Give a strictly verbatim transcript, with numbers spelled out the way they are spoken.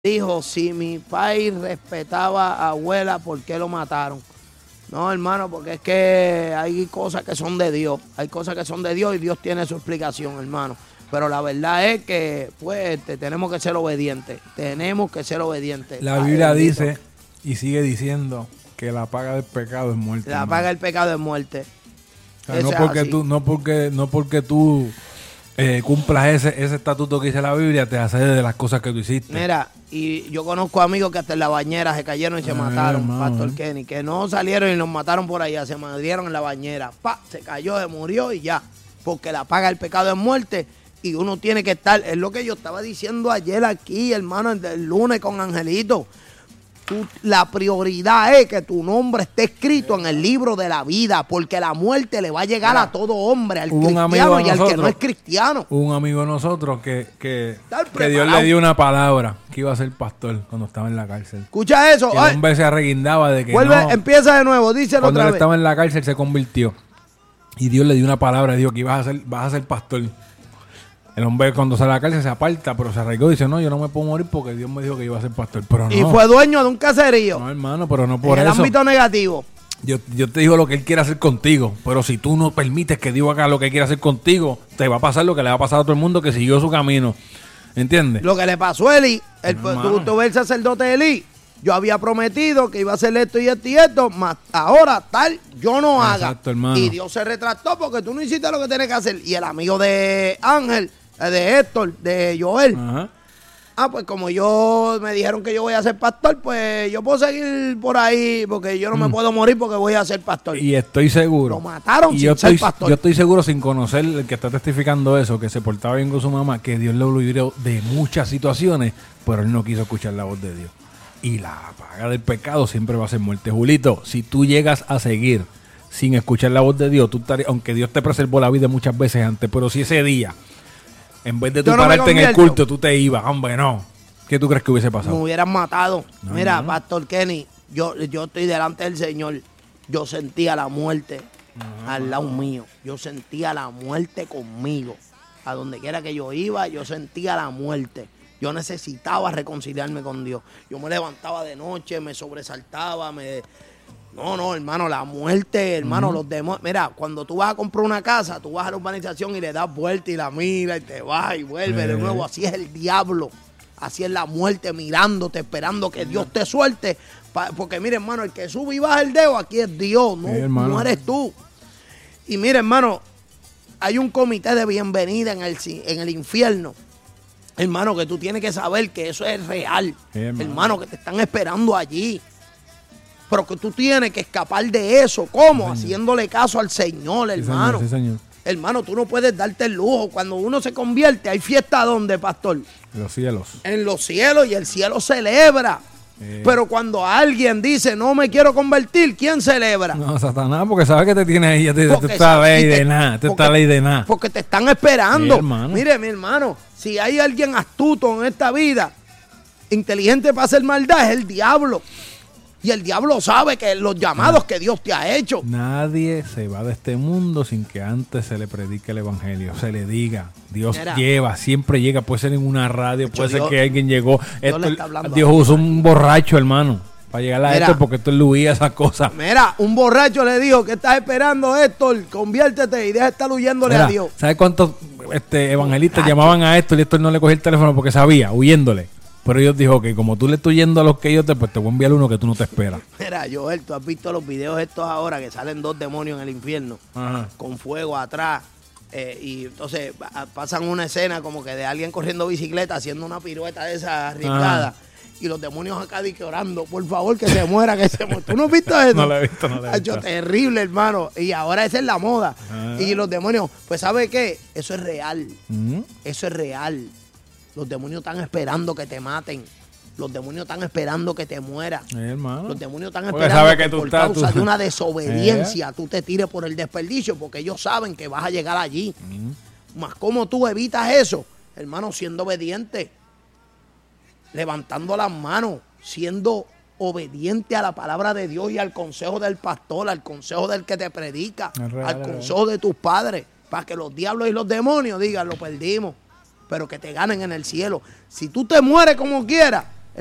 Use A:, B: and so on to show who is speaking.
A: Dijo, si mi país respetaba a abuela, ¿por qué lo mataron? No, hermano, porque es que hay cosas que son de Dios. Hay cosas que son de Dios y Dios tiene su explicación, hermano. Pero la verdad es que, pues, te, tenemos que ser obedientes. Tenemos que ser obedientes.
B: La Biblia dice, y sigue diciendo, que la paga del pecado es muerte.
A: La
B: hermano.
A: paga del pecado es muerte.
B: O sea, no, porque tú, no, porque, no porque tú eh, cumplas ese, ese estatuto que dice la Biblia, te hace de las cosas que tú hiciste.
A: Mira, y yo conozco amigos que hasta en la bañera se cayeron y se eh, mataron, hermano, Pastor eh. Kenny, que no salieron y los mataron por allá, se murieron en la bañera. Pa, se cayó, se murió y ya. Porque la paga del pecado es muerte y uno tiene que estar, es lo que yo estaba diciendo ayer aquí, hermano, el lunes con Angelito. Tú, la prioridad es que tu nombre esté escrito en el libro de la vida, porque la muerte le va a llegar Mira, a todo hombre, al cristiano y al que no es cristiano.
B: Hubo un amigo de nosotros que, que, que Dios le dio una palabra, que iba a ser pastor cuando estaba en la cárcel.
A: Escucha eso.
B: Y el hombre se arreguindaba de que
A: Vuelve,
B: no,
A: empieza de nuevo, díselo
B: cuando
A: otra
B: él
A: vez.
B: estaba en la cárcel se convirtió. Y Dios le dio una palabra, dijo que ibas a ser, vas a ser pastor. El hombre cuando sale a la cárcel se aparta, pero se arraigó y dice, no, yo no me puedo morir porque Dios me dijo que iba a ser pastor. Pero no.
A: Y fue dueño de un caserío.
B: No, hermano, pero no por
A: en
B: eso.
A: En el ámbito negativo.
B: Yo, yo te digo lo que Él quiere hacer contigo, pero si tú no permites que Dios haga lo que quiere hacer contigo, te va a pasar lo que le va a pasar a todo el mundo que siguió su camino. ¿Entiendes?
A: Lo que le pasó a Eli, el, no, tú, tú ves el sacerdote Eli, yo había prometido que iba a hacer esto y esto y esto, más ahora tal, yo no haga.
B: Exacto, hermano.
A: Y Dios se retractó porque tú no hiciste lo que tienes que hacer. Y el amigo de Ángel, de Héctor, de Joel.
B: Ajá.
A: Ah, pues como yo me dijeron que yo voy a ser pastor, pues yo puedo seguir por ahí porque yo no mm. me puedo morir porque voy a ser pastor.
B: Y estoy seguro.
A: Lo mataron
B: y
A: sin
B: yo
A: ser
B: estoy,
A: pastor.
B: Yo estoy seguro, sin conocer el que está testificando eso, que se portaba bien con su mamá, que Dios le libró de muchas situaciones, pero él no quiso escuchar la voz de Dios. Y la paga del pecado siempre va a ser muerte. Julito, si tú llegas a seguir sin escuchar la voz de Dios, tú estarías, aunque Dios te preservó la vida muchas veces antes, pero si ese día, en vez de tú no pararte en el culto, tú te ibas, hombre, no. ¿Qué tú crees que hubiese pasado?
A: Me hubieran matado. No, Mira, no. Pastor Kenny, yo, yo estoy delante del Señor. Yo sentía la muerte no, al lado mío. Yo sentía la muerte conmigo. A donde quiera que yo iba, yo sentía la muerte. Yo necesitaba reconciliarme con Dios. Yo me levantaba de noche, me sobresaltaba, me... No, no, hermano, la muerte, hermano, uh-huh. los demonios. Mira, cuando tú vas a comprar una casa, tú vas a la urbanización y le das vuelta y la miras y te vas y vuelve eh. de nuevo. Así es el diablo. Así es la muerte, mirándote, esperando que Dios te suelte. Porque mire, hermano, el que sube y baja el dedo, aquí es Dios, no, sí, no eres tú. Y mire, hermano, hay un comité de bienvenida en el, en el infierno. Hermano, que tú tienes que saber que eso es real. Sí, hermano. hermano, que te están esperando allí. Pero que tú tienes que escapar de eso. ¿Cómo? Sí, haciéndole caso al Señor, hermano.
B: Sí, señor, sí, señor.
A: Hermano, tú no puedes darte el lujo. Cuando uno se convierte, hay fiesta ¿dónde, pastor?
B: En los cielos. En
A: los cielos, y el cielo celebra. Eh. Pero cuando alguien dice, no me quiero convertir, ¿quién celebra?
B: No, Satanás, porque sabe que te tiene ahí, te, te, te está ley de nada, te está ley de nada.
A: Porque te están esperando.
B: Sí,
A: mire, mi hermano, si hay alguien astuto en esta vida, inteligente para hacer maldad, es el diablo. Y el diablo sabe que los llamados que Dios te ha hecho.
B: Nadie se va de este mundo sin que antes se le predique el evangelio, se le diga. Dios Mira, lleva, siempre llega, puede ser en una radio, puede Dios, ser que alguien llegó. Esto, Dios usó un borracho, hermano, para llegar a Mira, esto, porque esto es Luis, esas cosas.
A: Mira, un borracho le dijo, ¿qué estás esperando, Héctor? Conviértete y deja de estar huyéndole
B: Mira,
A: a Dios.
B: ¿Sabes cuántos este, evangelistas borracho. llamaban a Héctor y Héctor no le cogía el teléfono porque sabía, huyéndole? Pero ellos dijo que como tú le estás yendo a los que ellos te, pues te voy a enviar uno que tú no te esperas.
A: Mira, Joel, tú has visto los videos estos ahora que salen dos demonios en el infierno. Ajá. Con fuego atrás. Eh, y entonces pasan una escena como que de alguien corriendo bicicleta haciendo una pirueta de esa arriesgada. Ajá. Y los demonios acá di que orando, por favor, que se muera, que se muera. ¿Tú no has visto eso?
B: No lo he visto, no lo he visto.
A: Terrible, hermano. Y ahora esa es la moda. Ajá. Y los demonios, pues ¿sabe qué? Eso es real. Uh-huh. Eso es real. Los demonios están esperando que te maten. Los demonios están esperando que te mueras.
B: Eh,
A: los demonios están esperando que, que por
B: estás,
A: causa
B: tú...
A: de una desobediencia eh. tú te tires por el desperdicio, porque ellos saben que vas a llegar allí. Mm. Más cómo tú evitas eso, hermano, siendo obediente, levantando las manos, siendo obediente a la palabra de Dios y al consejo del pastor, al consejo del que te predica, real, al consejo de tus padres, para que los diablos y los demonios digan, lo perdimos, pero que te ganen en el cielo. Si tú te mueres como quieras,